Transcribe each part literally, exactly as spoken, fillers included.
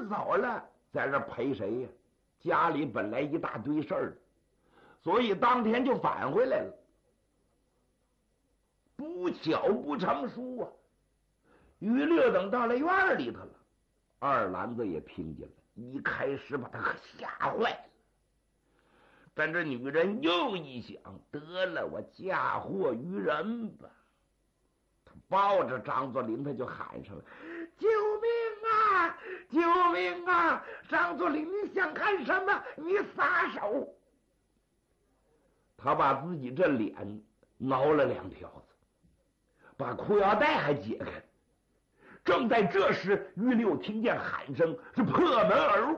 儿走了，在这陪谁呀？家里本来一大堆事儿，所以当天就返回来了。不巧不成书啊，于六等到了院里头了，二篮子也听见了，一开始把他吓坏了。但这女人又一想，得了，我嫁祸于人吧。他抱着张作霖，他就喊上了：“救命啊！救命啊！张作霖，你想干什么？你撒手！”他把自己这脸挠了两条子，把裤腰带还解开。正在这时，于六听见喊声，是破门而入，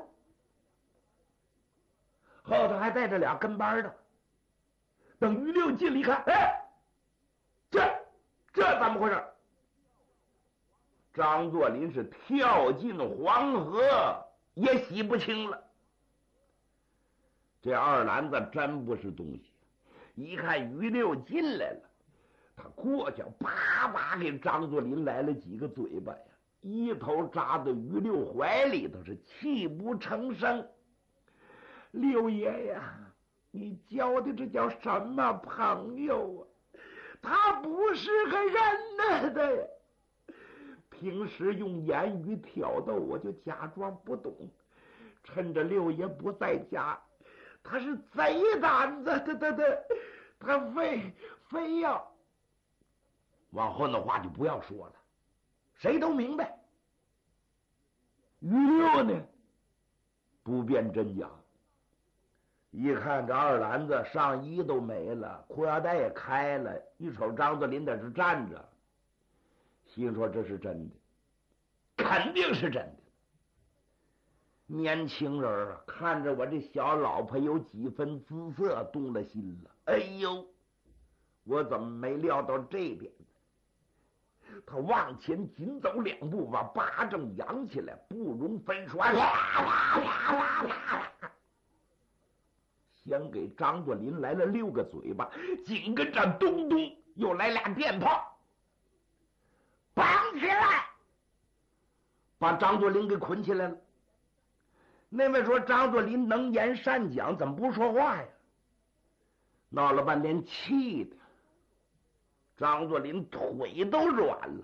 后头还带着俩跟班的。等于六进来一看，哎，这这怎么回事？张作霖是跳进黄河也洗不清了。这二篮子真不是东西，一看于六进来了，他过去啪啪给张作霖来了几个嘴巴呀，一头扎到于六怀里头，是泣不成声。六爷呀，你交的这叫什么朋友啊？他不是个人呢的呀！平时用言语挑逗，我就假装不懂。趁着六爷不在家，他是贼胆子，他他他他非非要……往后的话就不要说了，谁都明白。于六呢，不辨真假，一看这二篮子上衣都没了，裤腰带也开了，一瞅张作霖在这站着，心说这是真的，肯定是真的。年轻人啊，看着我这小老婆有几分姿色，动了心了。哎呦，我怎么没料到这点呢？他往前紧走两步，把巴掌扬起来，不容分说，先给张作霖来了六个嘴巴，紧跟着咚咚又来俩电炮，绑起来，把张作霖给捆起来了。那位说张作霖能言善讲，怎么不说话呀？闹了半天，气的张作霖腿都软了，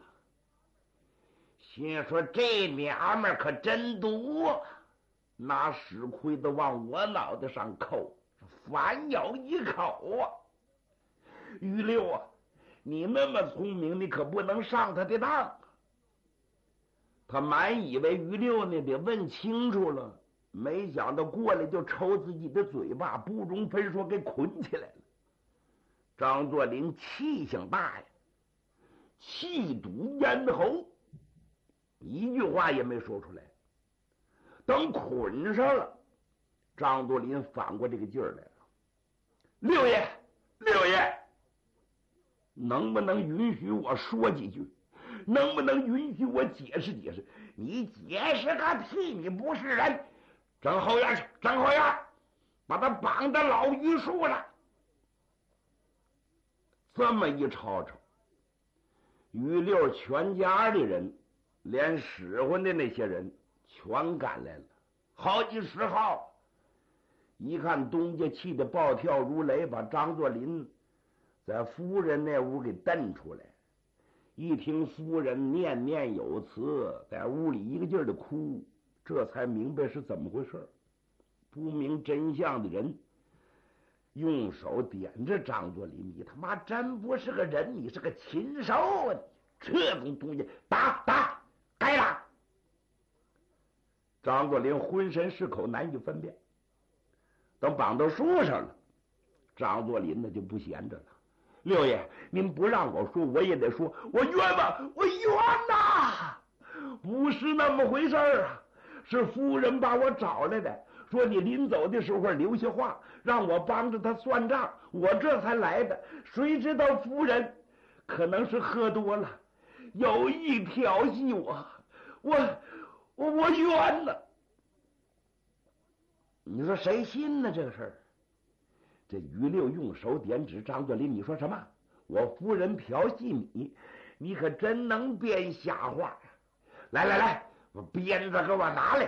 心说这娘们可真毒啊，拿屎盔子往我脑袋上扣，反咬一口啊！于六啊，你那么聪明，你可不能上他的当。他满以为于六呢得问清楚了，没想到过来就抽自己的嘴巴，不容分说给捆起来了。张作霖气性大呀，气堵咽喉，一句话也没说出来。等捆上了，张作霖反过这个劲儿来了：“六爷，六爷，能不能允许我说几句？能不能允许我解释解释？你解释个屁！你不是人！整后院去，整后院，把他绑到老榆树了。”这么一吵吵，于六全家的人，连使唤的那些人全赶来了，好几十号。一看东家气得暴跳如雷，把张作霖在夫人那屋给蹬出来。一听夫人念念有词，在屋里一个劲儿的哭，这才明白是怎么回事。不明真相的人用手点着张作霖：“你他妈真不是个人，你是个禽兽啊！这种东西，打打，该打！”张作霖浑身是口，难以分辨。等绑到树上了，张作霖呢就不闲着了：“六爷，您不让我说，我也得说，我冤枉，我冤呐！不是那么回事儿啊，是夫人把我找来的。说你临走的时候留下话，让我帮着他算账，我这才来的。谁知道夫人可能是喝多了，有意调戏我，我我我冤了。”你说谁信呢？这个事儿，这于六用手点指张作霖：“你说什么？我夫人调戏你？你可真能编瞎话呀！来来来，我鞭子给我拿来！”